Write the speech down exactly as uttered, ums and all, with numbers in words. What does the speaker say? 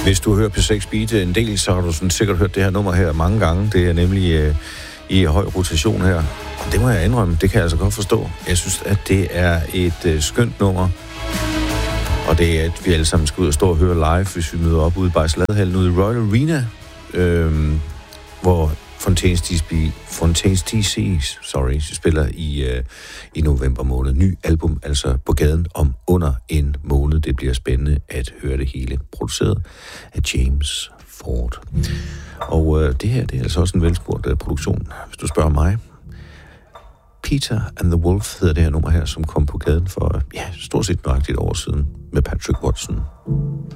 Hvis du hører P seks Beat en del, så har du sådan sikkert hørt det her nummer her mange gange. Det er nemlig øh, i høj rotation her. Og det må jeg indrømme, det kan jeg altså godt forstå. Jeg synes, at det er et øh, skønt nummer. Og det er, at vi alle sammen skal ud og stå og høre live, hvis vi møder op ude i Bajsladhallen ude i Royal Arena, øh, hvor Fontaines D C, Fontaines D C sorry, spiller i, øh, i november måned. Ny album, altså på gaden om under en måned. Det bliver spændende at høre det hele. Produceret af James Ford. Og øh, det her, det er altså også en velspurgt øh, produktion, hvis du spørger mig. Peter and the Wolf hedder det her nummer her, som kom på gaden for, ja, stort set nøjagtigt et år siden med Patrick Watson.